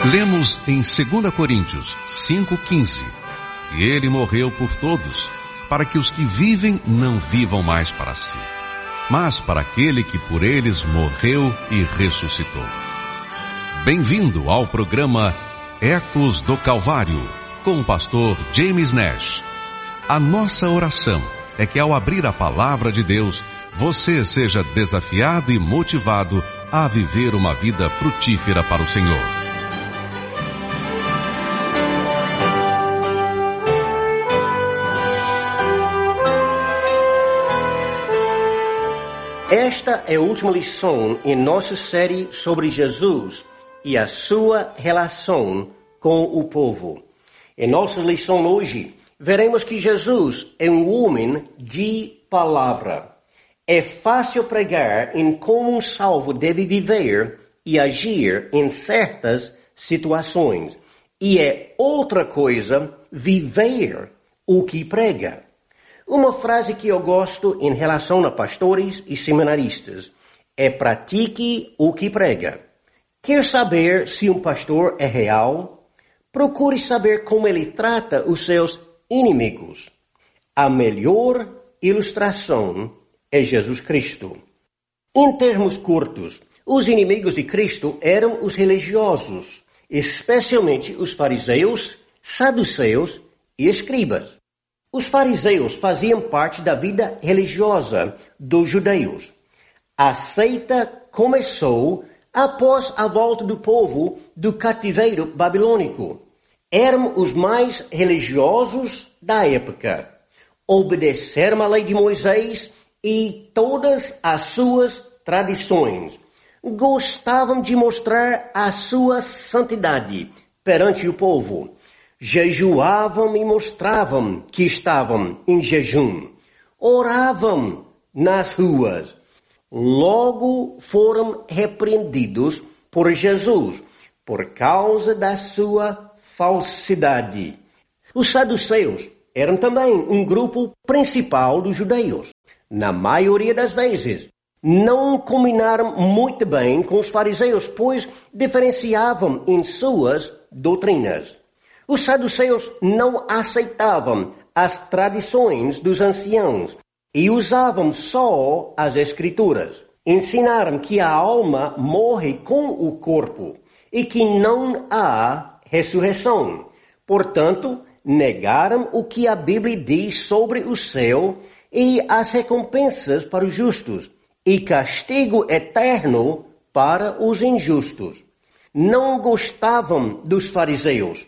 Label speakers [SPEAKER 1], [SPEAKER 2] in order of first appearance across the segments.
[SPEAKER 1] Lemos em 2 Coríntios 5,15. E ele morreu por todos, para que os que vivem não vivam mais para si, mas para aquele que por eles morreu e ressuscitou. Bem-vindo ao programa Ecos do Calvário, com o pastor James Nash. A nossa oração é que ao abrir a palavra de Deus, você seja desafiado e motivado a viver uma vida frutífera para o Senhor.
[SPEAKER 2] Esta é a última lição em nossa série sobre Jesus e a sua relação com o povo. Em nossa lição hoje, veremos que Jesus é um homem de palavra. É fácil pregar em como um salvo deve viver e agir em certas situações. E é outra coisa viver o que prega. Uma frase que eu gosto em relação a pastores e seminaristas é: pratique o que prega. Quer saber se um pastor é real? Procure saber como ele trata os seus inimigos. A melhor ilustração é Jesus Cristo. Em termos curtos, os inimigos de Cristo eram os religiosos, especialmente os fariseus, saduceus e escribas. Os fariseus faziam parte da vida religiosa dos judeus. A seita começou após a volta do povo do cativeiro babilônico. Eram os mais religiosos da época. Obedeceram à lei de Moisés e todas as suas tradições. Gostavam de mostrar a sua santidade perante o povo. Jejuavam e mostravam que estavam em jejum. Oravam nas ruas. Logo foram repreendidos por Jesus por causa da sua falsidade. Os saduceus eram também um grupo principal dos judeus. Na maioria das vezes, não combinaram muito bem com os fariseus, pois diferenciavam em suas doutrinas. Os saduceus não aceitavam as tradições dos anciãos e usavam só as escrituras. Ensinaram que a alma morre com o corpo e que não há ressurreição. Portanto, negaram o que a Bíblia diz sobre o céu e as recompensas para os justos e castigo eterno para os injustos. Não gostavam dos fariseus.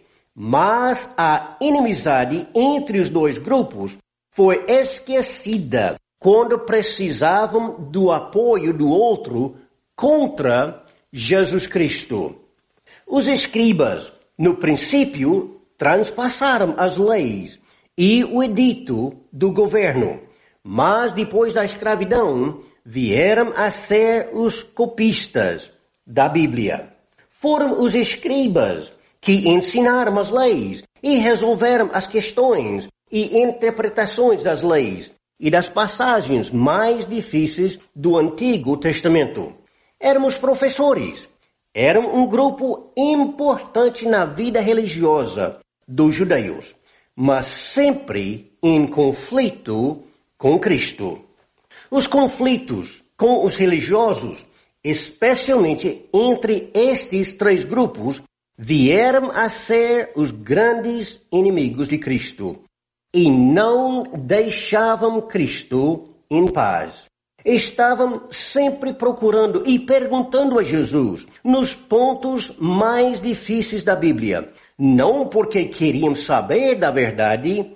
[SPEAKER 2] Mas a inimizade entre os dois grupos foi esquecida quando precisavam do apoio do outro contra Jesus Cristo. Os escribas, no princípio, transpassaram as leis e o edito do governo, mas depois da escravidão vieram a ser os copistas da Bíblia. Foram os escribas que ensinaram as leis e resolveram as questões e interpretações das leis e das passagens mais difíceis do Antigo Testamento. Éramos professores. Eram um grupo importante na vida religiosa dos judeus, mas sempre em conflito com Cristo. Os conflitos com os religiosos, especialmente entre estes três grupos, vieram a ser os grandes inimigos de Cristo e não deixavam Cristo em paz. Estavam sempre procurando e perguntando a Jesus nos pontos mais difíceis da Bíblia, não porque queriam saber da verdade,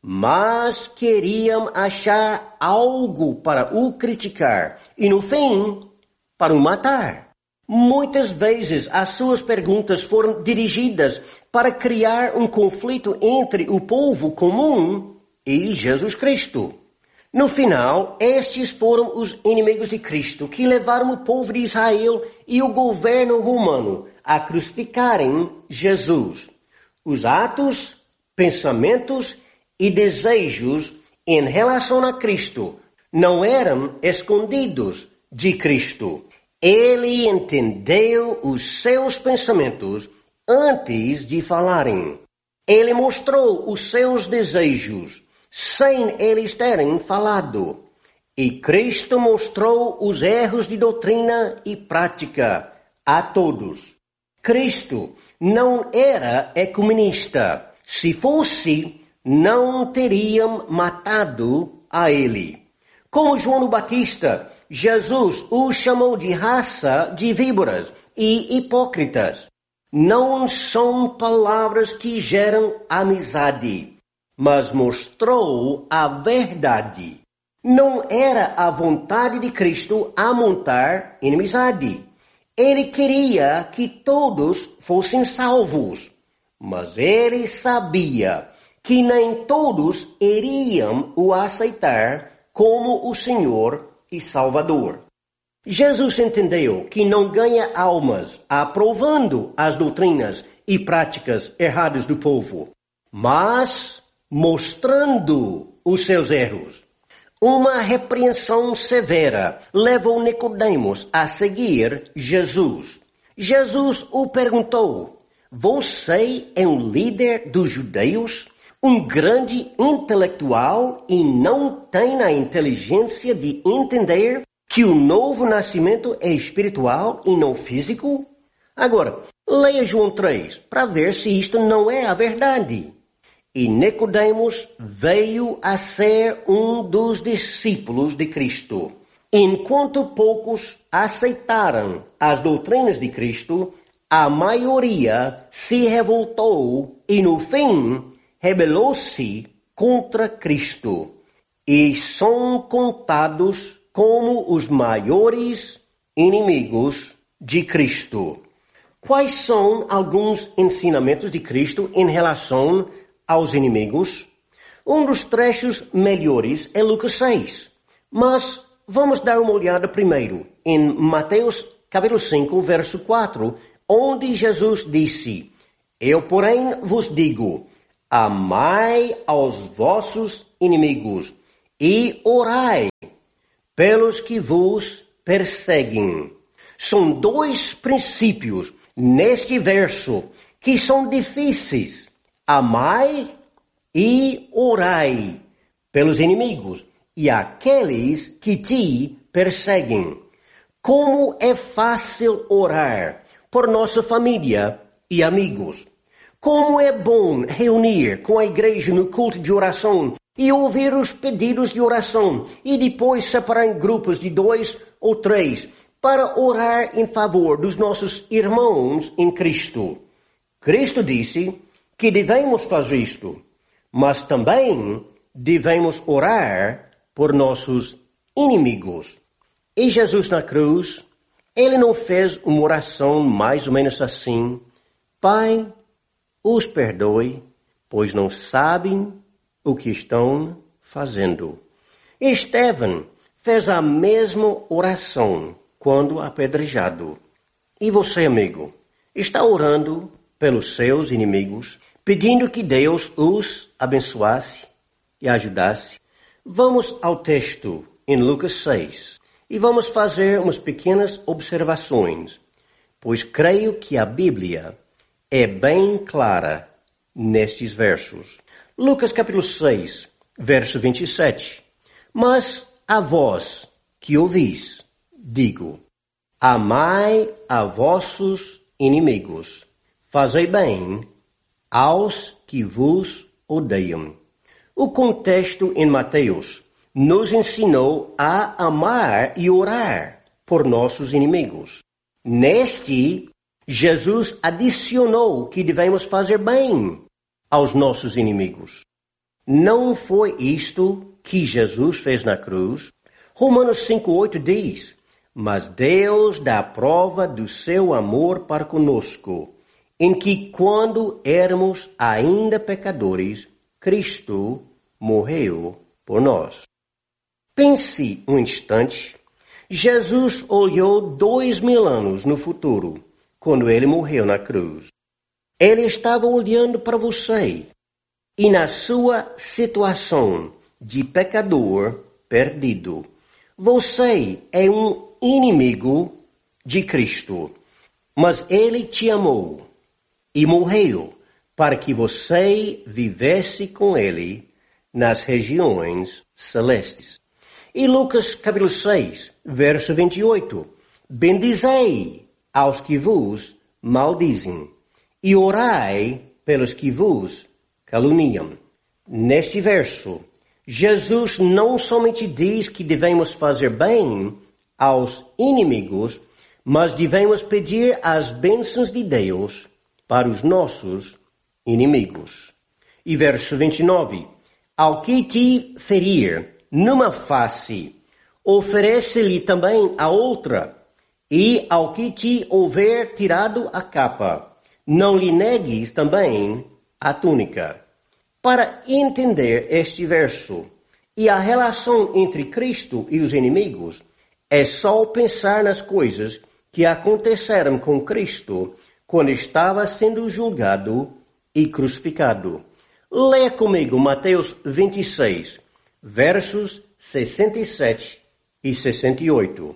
[SPEAKER 2] mas queriam achar algo para o criticar e, no fim, para o matar. Muitas vezes as suas perguntas foram dirigidas para criar um conflito entre o povo comum e Jesus Cristo. No final, estes foram os inimigos de Cristo que levaram o povo de Israel e o governo romano a crucificarem Jesus. Os atos, pensamentos e desejos em relação a Cristo não eram escondidos de Cristo. Ele entendeu os seus pensamentos antes de falarem. Ele mostrou os seus desejos sem eles terem falado. E Cristo mostrou os erros de doutrina e prática a todos. Cristo não era ecumenista. Se fosse, não teriam matado a ele. Como João Batista, Jesus o chamou de raça de víboras e hipócritas. Não são palavras que geram amizade, mas mostrou a verdade. Não era a vontade de Cristo amontar inimizade. Ele queria que todos fossem salvos, mas ele sabia que nem todos iriam o aceitar como o Senhor e Salvador. Jesus entendeu que não ganha almas aprovando as doutrinas e práticas erradas do povo, mas mostrando os seus erros. Uma repreensão severa levou Nicodemos a seguir Jesus. Jesus o perguntou: você é um líder dos judeus? Um grande intelectual e não tem a inteligência de entender que o novo nascimento é espiritual e não físico? Agora, leia João 3 para ver se isto não é a verdade. E Nicodemos veio a ser um dos discípulos de Cristo. Enquanto poucos aceitaram as doutrinas de Cristo, a maioria se revoltou e, no fim, rebelou-se contra Cristo. E são contados como os maiores inimigos de Cristo. Quais são alguns ensinamentos de Cristo em relação aos inimigos? Um dos trechos melhores é Lucas 6. Mas vamos dar uma olhada primeiro em Mateus capítulo 5, verso 4, onde Jesus disse: eu, porém, vos digo, amai aos vossos inimigos e orai pelos que vos perseguem. São dois princípios neste verso que são difíceis. Amai e orai pelos inimigos e aqueles que te perseguem. Como é fácil orar por nossa família e amigos. Como é bom reunir com a igreja no culto de oração e ouvir os pedidos de oração e depois separar em grupos de 2 ou 3 para orar em favor dos nossos irmãos em Cristo. Cristo disse que devemos fazer isto, mas também devemos orar por nossos inimigos. E Jesus na cruz, ele não fez uma oração mais ou menos assim: Pai, os perdoe, pois não sabem o que estão fazendo. Estevão fez a mesma oração quando apedrejado. E você, amigo, está orando pelos seus inimigos, pedindo que Deus os abençoasse e ajudasse? Vamos ao texto em Lucas 6 e vamos fazer umas pequenas observações, pois creio que a Bíblia é bem clara nestes versos. Lucas capítulo 6, verso 27. Mas a vós que ouvis, digo, amai a vossos inimigos, fazei bem aos que vos odeiam. O contexto em Mateus nos ensinou a amar e orar por nossos inimigos. Neste, Jesus adicionou que devemos fazer bem aos nossos inimigos. Não foi isto que Jesus fez na cruz? Romanos 5:8 diz: mas Deus dá prova do seu amor para conosco, em que quando éramos ainda pecadores, Cristo morreu por nós. Pense um instante. Jesus olhou 2000 anos no futuro, quando ele morreu na cruz. Ele estava olhando para você e na sua situação de pecador perdido. Você é um inimigo de Cristo, mas ele te amou e morreu para que você vivesse com ele nas regiões celestes. E Lucas capítulo 6, verso 28. Bendizei aos que vos maldizem e orai pelos que vos caluniam. Neste verso, Jesus não somente diz que devemos fazer bem aos inimigos, mas devemos pedir as bênçãos de Deus para os nossos inimigos. E verso 29. Ao que te ferir numa face, oferece-lhe também a outra, e ao que te houver tirado a capa, não lhe negues também a túnica. Para entender este verso e a relação entre Cristo e os inimigos, é só pensar nas coisas que aconteceram com Cristo quando estava sendo julgado e crucificado. Leia comigo Mateus 26, versos 67 e 68.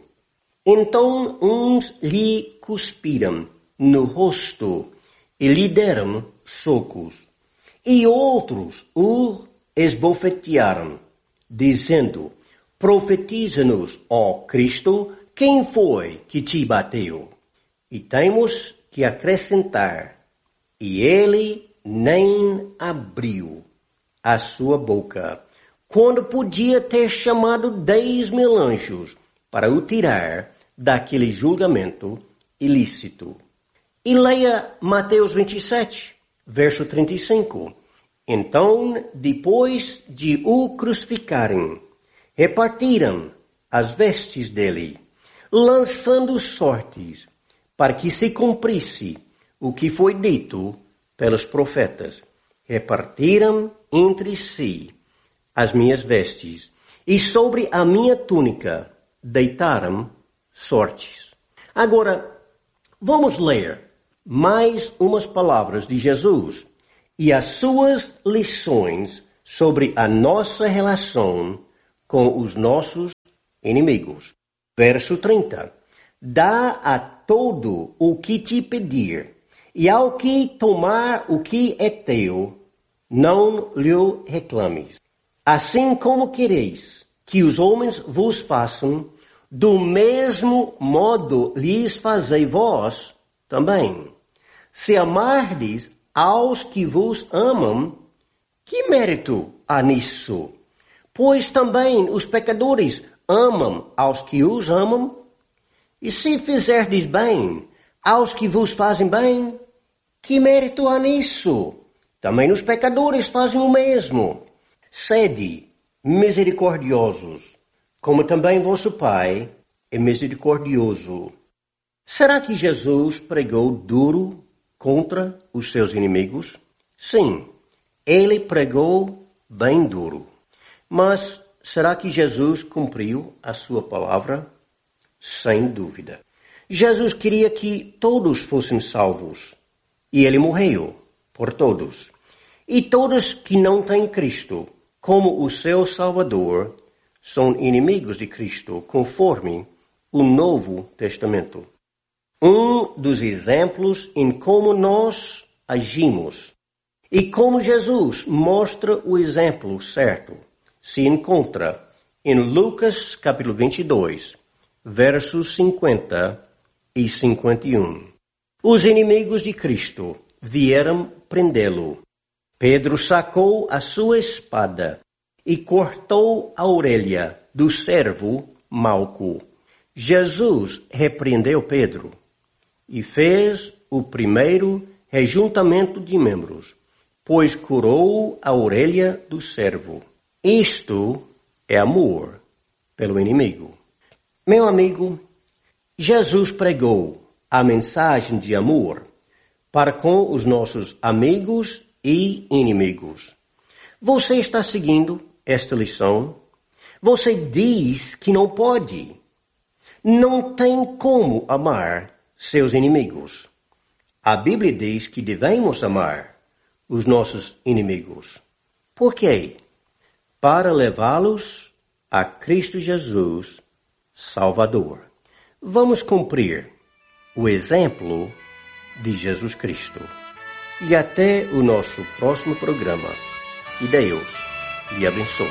[SPEAKER 2] Então uns lhe cuspiram no rosto e lhe deram socos, e outros o esbofetearam, dizendo: profetiza-nos, ó Cristo, quem foi que te bateu? E temos que acrescentar: e ele nem abriu a sua boca, quando podia ter chamado 10.000 anjos para o tirar daquele julgamento ilícito. E leia Mateus 27, verso 35. Então, depois de o crucificarem, repartiram as vestes dele, lançando sortes, para que se cumprisse o que foi dito pelos profetas. Repartiram entre si as minhas vestes, e sobre a minha túnica deitaram sortes. Agora, vamos ler mais umas palavras de Jesus e as suas lições sobre a nossa relação com os nossos inimigos. Verso 30. Dá a todo o que te pedir, e ao que tomar o que é teu, não lhe reclames. Assim como quereis que os homens vos façam, do mesmo modo lhes fazei vós também. Se amardes aos que vos amam, que mérito há nisso? Pois também os pecadores amam aos que os amam. E se fizerdes bem aos que vos fazem bem, que mérito há nisso? Também os pecadores fazem o mesmo. Sede misericordiosos, como também vosso Pai é misericordioso. Será que Jesus pregou duro contra os seus inimigos? Sim, ele pregou bem duro. Mas será que Jesus cumpriu a sua palavra? Sem dúvida. Jesus queria que todos fossem salvos, e ele morreu por todos. E todos que não têm Cristo como o seu Salvador são inimigos de Cristo, conforme o Novo Testamento. Um dos exemplos em como nós agimos e como Jesus mostra o exemplo certo se encontra em Lucas capítulo 22, versos 50 e 51. Os inimigos de Cristo vieram prendê-lo. Pedro sacou a sua espada e cortou a orelha do servo Malco. Jesus repreendeu Pedro e fez o primeiro rejuntamento de membros, pois curou a orelha do servo. Isto é amor pelo inimigo. Meu amigo, Jesus pregou a mensagem de amor para com os nossos amigos e inimigos. Você está seguindo esta lição? Você diz que não pode. Não tem como amar seus inimigos. A Bíblia diz que devemos amar os nossos inimigos. Por quê? Para levá-los a Cristo Jesus, Salvador. Vamos cumprir o exemplo de Jesus Cristo. e até o nosso próximo programa. Que Deus lhe abençoe.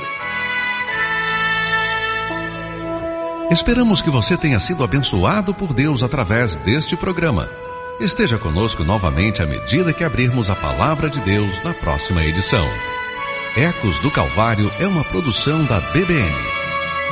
[SPEAKER 1] Esperamos que você tenha sido abençoado por Deus através deste programa. Esteja conosco novamente à medida que abrirmos a Palavra de Deus na próxima edição. Ecos do Calvário é uma produção da BBN.